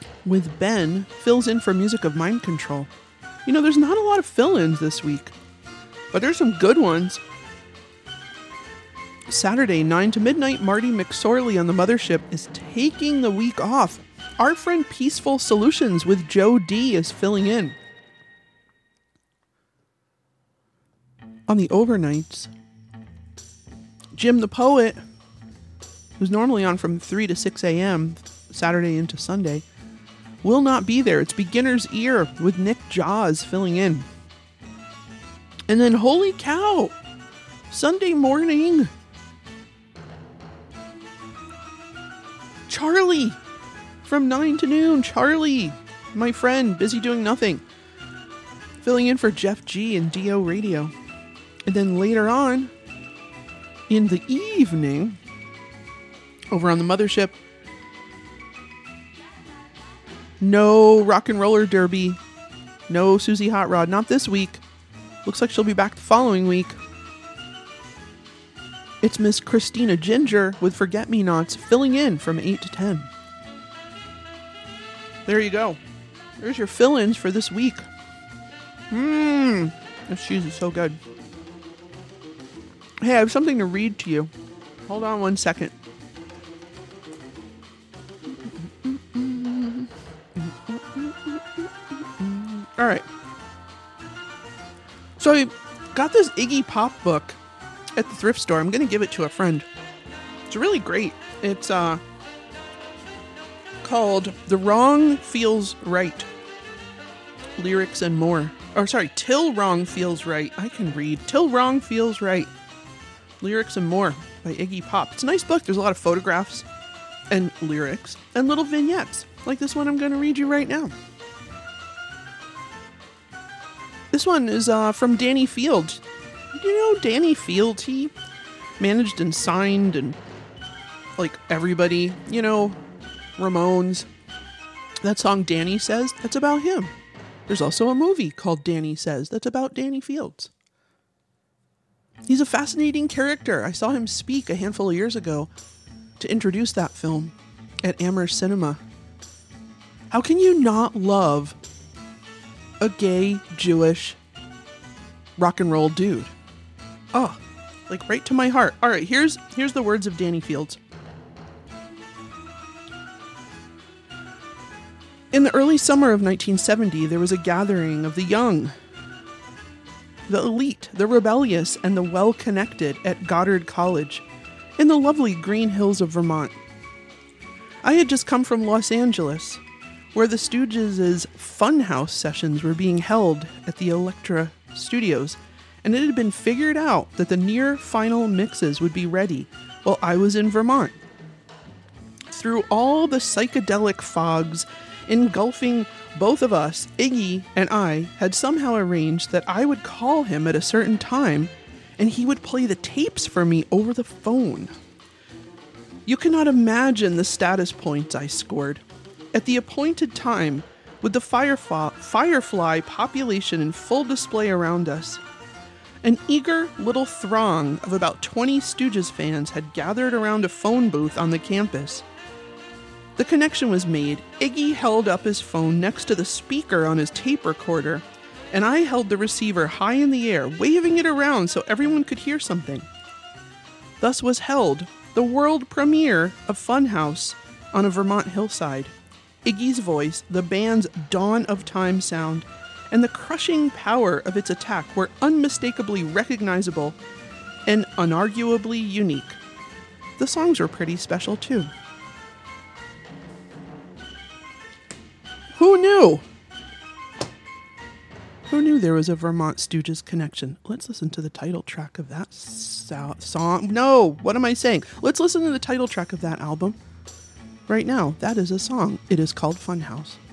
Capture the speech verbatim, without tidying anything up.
with Ben fills in for Music of Mind Control. You know, there's not a lot of fill-ins this week, but there's some good ones. Saturday, nine to midnight, Marty McSorley on the Mothership is taking the week off. Our friend Peaceful Solutions with Joe D is filling in. On the overnights, Jim the Poet, who's normally on from three to six a.m., Saturday into Sunday, will not be there. It's Beginner's Ear with Nick Jaws filling in. And then, holy cow, Sunday morning, Charlie from nine to noon. Charlie, my friend, busy doing nothing, filling in for Jeff G and D O Radio. And then later on in the evening, over on the Mothership, no Rock and Roller Derby, no Susie Hot Rod, not this week. Looks like she'll be back the following week. It's Miss Christina Ginger with Forget Me Nots filling in from eight to ten. There you go. There's your fill-ins for this week. Mmm. This cheese is so good. Hey, I have something to read to you. Hold on one second. All right. So I got this Iggy Pop book at the thrift store. I'm going to give it to a friend. It's really great. It's uh called The Wrong Feels Right. Lyrics and More. Or sorry, Till Wrong Feels Right. I can read. Till Wrong Feels Right. Lyrics and More by Iggy Pop. It's a nice book. There's a lot of photographs and lyrics and little vignettes like this one I'm going to read you right now. This one is uh, from Danny Field. You know Danny Field? He managed and signed and like everybody, you know, Ramones. That song Danny Says, that's about him. There's also a movie called Danny Says that's about Danny Fields. He's a fascinating character. I saw him speak a handful of years ago to introduce that film at Amherst Cinema. How can you not love a gay Jewish rock and roll dude? Oh, like right to my heart. All right, here's here's the words of Danny Fields. In the early summer of nineteen seventy, there was a gathering of the young, the elite, the rebellious, and the well-connected at Goddard College in the lovely Green Hills of Vermont. I had just come from Los Angeles, where the Stooges' Funhouse sessions were being held at the Elektra Studios, and it had been figured out that the near-final mixes would be ready while I was in Vermont. Through all the psychedelic fogs engulfing both of us, Iggy and I had somehow arranged that I would call him at a certain time and he would play the tapes for me over the phone. You cannot imagine the status points I scored. At the appointed time, with the firefly, firefly population in full display around us, an eager little throng of about twenty Stooges fans had gathered around a phone booth on the campus. The connection was made. Iggy held up his phone next to the speaker on his tape recorder, and I held the receiver high in the air, waving it around so everyone could hear something. Thus was held the world premiere of Funhouse on a Vermont hillside. Iggy's voice, the band's Dawn of Time sound, and the crushing power of its attack were unmistakably recognizable and unarguably unique. The songs were pretty special too. Who knew? Who knew there was a Vermont Stooges connection? Let's listen to the title track of that so- song. No, what am I saying? Let's listen to the title track of that album right now. That is a song. It is called Funhouse.